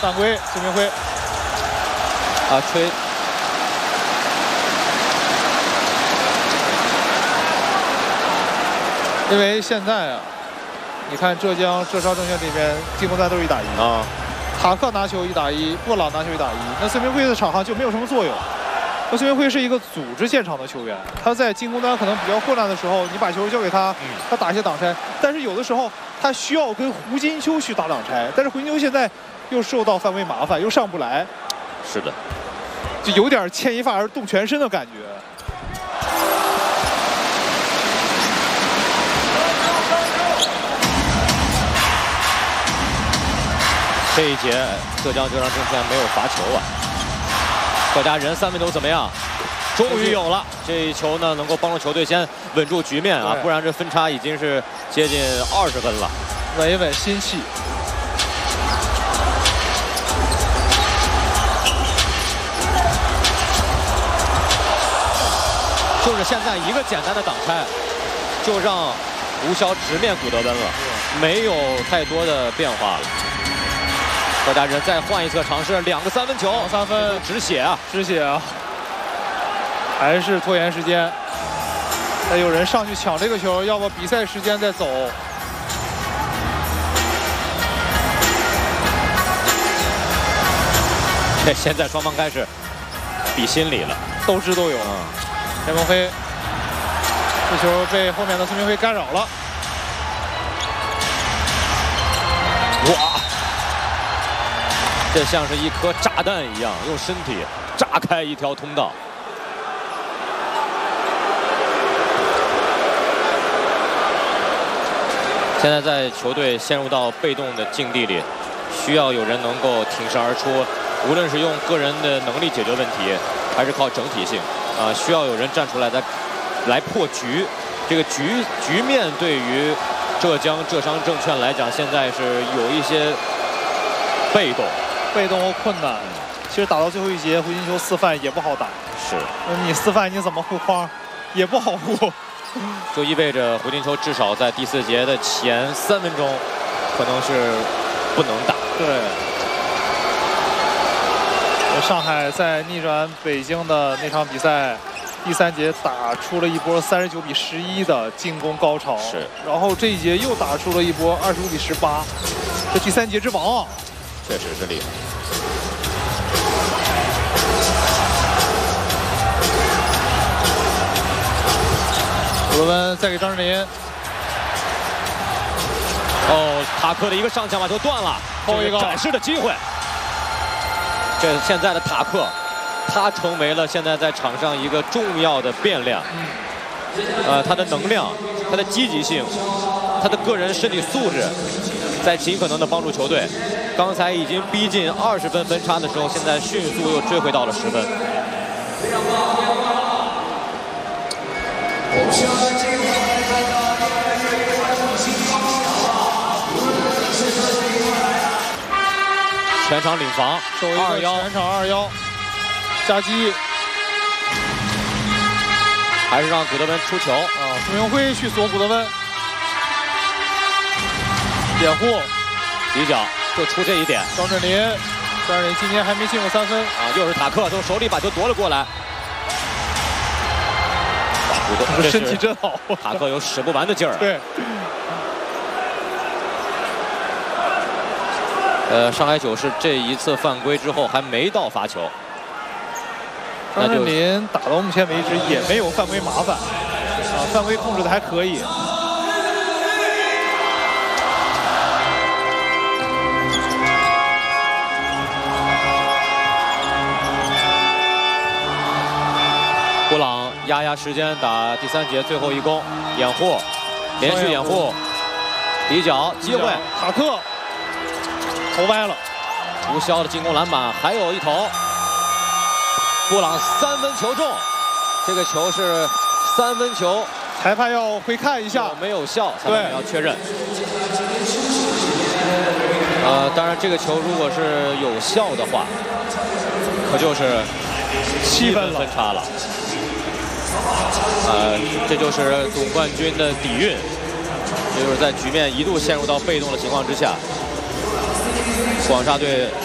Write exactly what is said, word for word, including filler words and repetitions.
犯规，孙明辉。 啊，吹。 因为现在啊，你看浙江浙商证券这边进攻端都是一打一啊， 塔克拿球一打一，布朗拿球一打一，那孙明辉的场上就没有什么作用。那孙明辉是一个组织现场的球员，他在进攻端可能比较混乱的时候，你把球交给他， 嗯、 他打一些挡拆。但是有的时候他需要跟胡金秋去打挡拆，但是胡金秋现在又受到犯规麻烦，又上不来。 是的， 就有点牵一发而动全身的感觉。 这一节浙江浙商证券没有罚球啊。客家人三分球怎么样？终于有了，这一球呢能够帮助球队先稳住局面啊，不然这分差已经是接近二十分了。 稳一稳心气。 就是现在一个简单的挡拆，就让吴骁直面古德温了，没有太多的变化了。客家人再换一次尝试，两个三分球， 三分止血啊， 止血啊，还是拖延时间。再有人上去抢这个球，要不比赛时间再走。 这现在双方开始比心理了， 斗智斗勇。田鹏飞，这球被后面的孙明辉干扰了。 哇！这像是一颗炸弹一样，用身体炸开一条通道。现在在球队陷入到被动的境地里，需要有人能够挺身而出，无论是用个人的能力解决问题，还是靠整体性，啊、呃，需要有人站出来来来破局。这个局局面对于浙江浙商证券来讲，现在是有一些被动。 被动和困难，其实打到最后一节，胡金秋四犯也不好打。 是， 你四犯你怎么护框，也不好护。 就意味着胡金秋至少在第四节的前三分钟，可能是不能打。 对。上海在逆转北京的那场比赛，第三节打出了一波三十九比十一的进攻高潮。 是。然后这一节又打出了一波二十五比十八，这第三节之王啊！ 确实是厉害。 古德温再给张智霖。 哦，塔克的一个上抢把球断了，后一个展示的机会。这现在的塔克，他成为了现在在场上一个重要的变量。呃，他的能量，他的积极性，他的个人身体素质，在尽可能的帮助球队。刚才已经逼近二十分分差的时候，现在迅速又追回到了十分。全场领防， 二幺，全场二幺，夹击， 还是让古德温出球啊！孙明辉去锁古德温，掩护， 底角。就出这一点， 张智霖，张智霖今天还没进过三分啊！又是塔克从手里把球夺了过来， 哇，这身体真好， 塔克有使不完的劲儿、啊。 对。 呃，上海九是这一次犯规之后还没到罚球。 张智霖打到目前为止也没有犯规麻烦，啊，犯规控制的还可以。 布朗压压时间打第三节最后一攻，掩护，连续掩护，底角机会， 塔克头歪了， 吴骁的进攻篮板还有一投，布朗三分球中，这个球是三分球， 裁判要回看一下有没有效，裁判要确认。呃，当然这个球如果是有效的话，可就是七分分差了。呃，这就是总冠军的底蕴，也就是在局面一度陷入到被动的情况之下，广厦队